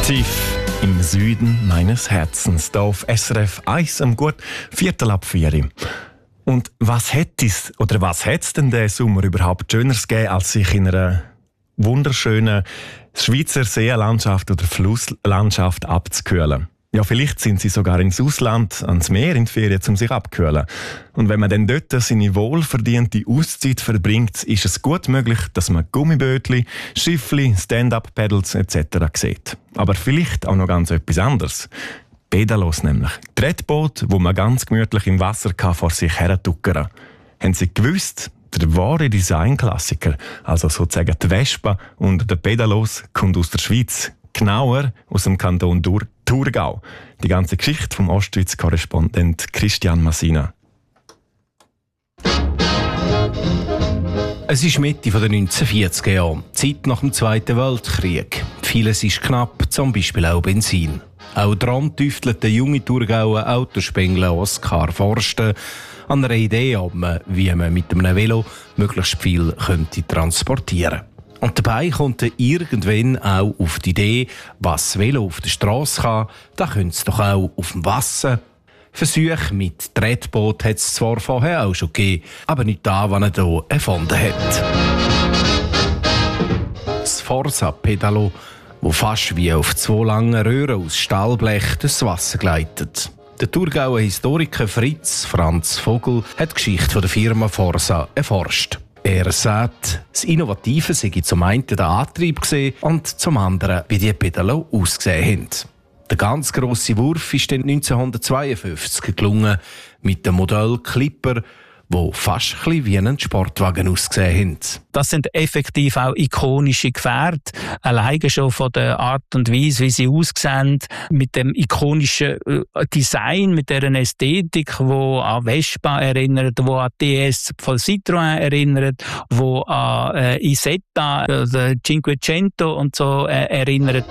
Tief im Süden meines Herzens, hier auf SRF 1 um gut 4:15. Und was hätte es denn diesen Sommer überhaupt Schöneres gegeben, als sich in einer wunderschönen Schweizer Seenlandschaft oder Flusslandschaft abzukühlen? Ja, vielleicht sind sie sogar ins Ausland, ans Meer in die Ferien, um sich abzukühlen. Und wenn man dann dort seine wohlverdiente Auszeit verbringt, ist es gut möglich, dass man Gummibötli, Schiffli, Stand-up-Paddles etc. sieht. Aber vielleicht auch noch ganz etwas anderes. Pedalos nämlich. Tretboot, wo man ganz gemütlich im Wasser vor sich her tuckern. Haben Sie gewusst, der wahre Designklassiker, also sozusagen die Vespa und der Pedalos, kommt aus der Schweiz. Genauer aus dem Kanton Thurgau. Die ganze Geschichte vom Ostschweiz-Korrespondent Christian Massina. Es ist Mitte der 1940er Jahre, Zeit nach dem Zweiten Weltkrieg. Vieles ist knapp, zum Beispiel auch Benzin. Auch daran tüftelt der junge Thurgauer Autospengler Oskar Forsten an einer Idee ab, wie man mit einem Velo möglichst viel transportieren könnte. Und dabei kommt er irgendwann auch auf die Idee, was das Velo auf der Straße kann, da könnte es doch auch auf dem Wasser. Versuche mit Tretboot hat es zwar vorher auch schon gegeben, aber nicht da, was er hier erfunden hat. Das Forsa-Pedalo, das fast wie auf 2 langen Röhren aus Stahlblech durchs Wasser gleitet. Der Thurgauer Historiker Franz Vogel hat die Geschichte der Firma Forsa erforscht. Er sagt, das Innovative sei zum einen der Antrieb gesehen und zum anderen, wie die Pedalo ausgesehen haben. Der ganz grosse Wurf ist dann 1952 gelungen mit dem Modell Clipper, wo fast ein bisschen wie ein Sportwagen ausgesehen haben. Das sind effektiv auch ikonische Gefährte. Alleine schon von der Art und Weise, wie sie aussehen, mit dem ikonischen Design, mit deren Ästhetik, wo an Vespa erinnert, wo an DS von Citroën erinnert, wo an Isetta, Cinquecento und so erinnert.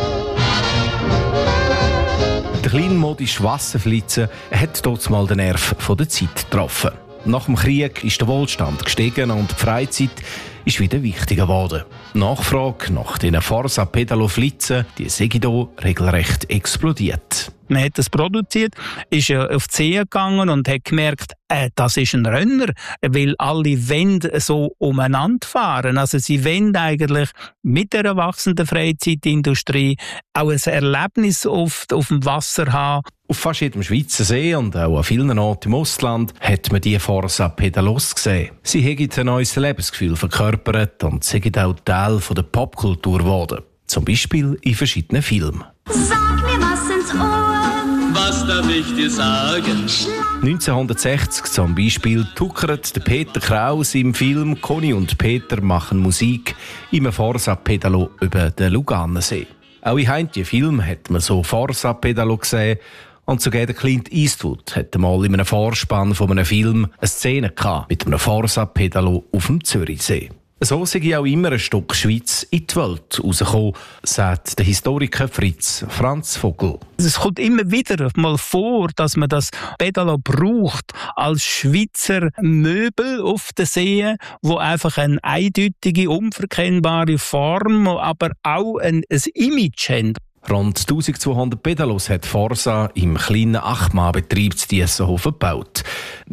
Der kleinmodische Wasserflitzer hat dort mal den Nerv der Zeit getroffen. Nach dem Krieg ist der Wohlstand gestiegen und die Freizeit ist wieder wichtiger geworden. Die Nachfrage nach diesen Forsa-Pedalo-Flitzen, die sei hier regelrecht explodiert. Man hat das produziert, ist auf die See gegangen und hat gemerkt, das ist ein Renner, weil alle wollen so umeinander fahren. Also sie wollen eigentlich mit der wachsenden Freizeitindustrie auch ein Erlebnis auf dem Wasser haben. Auf fast jedem Schweizer See und auch an vielen Orten im Ausland hat man die Forsa-Pedalos gesehen. Sie haben ein neues Lebensgefühl verkörpert und sind auch Teil der Popkultur geworden. Zum Beispiel in verschiedenen Filmen. Sag mir was ins Ohr. Was darf ich dir sagen? 1960 zum Beispiel tuckert der Peter Kraus im Film «Conny und Peter machen Musik» im Forsa-Pedalo über den Luganensee. Auch in heimlichen Filmen hat man so Forsa-Pedalo gesehen. Und sogar der Clint Eastwood hatte mal in einem Vorspann von einem Film eine Szene gehabt mit einem Forsa-Pedalo auf dem Zürichsee. So sei auch immer ein Stück Schweiz in die Welt rausgekommen, sagt der Historiker Franz Vogel. Es kommt immer wieder mal vor, dass man das Pedalo braucht als Schweizer Möbel auf den Seen, wo einfach eine eindeutige, unverkennbare Form, aber auch ein Image haben. Rund 1200 Pedalos hat Forsa im kleinen 8-Mann-Betrieb zu Diessenhofen gebaut.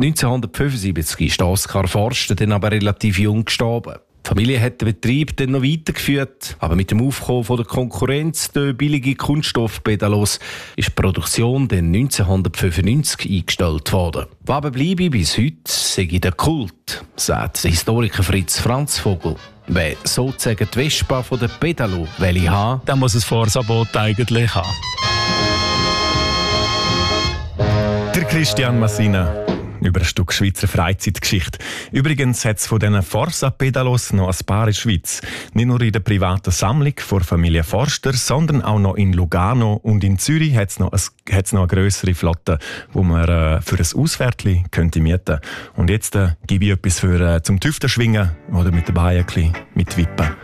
1975 ist Oskar Forsten dann aber relativ jung gestorben. Die Familie hat den Betrieb dann noch weitergeführt, aber mit dem Aufkommen von der Konkurrenz der billigen Kunststoffpedalos ist die Produktion dann 1995 eingestellt worden. Was bleibe bis heute, sei der Kult, sagt der Historiker Franz Vogel. Wer sozusagen die Vespa von der Pedalo will haben, dann muss es Forsa-Boot eigentlich haben. Der Christian Massina über ein Stück Schweizer Freizeitgeschichte. Übrigens hat es von diesen Forsa-Pedalos noch ein paar in der Schweiz. Nicht nur in der privaten Sammlung von Familie Forster, sondern auch noch in Lugano und in Zürich hat es noch eine grössere Flotte, die man für ein Ausfährtchen mieten könnte. Und jetzt gebe ich etwas zum Tüften schwingen oder mit dabei ein bisschen mit Wippen.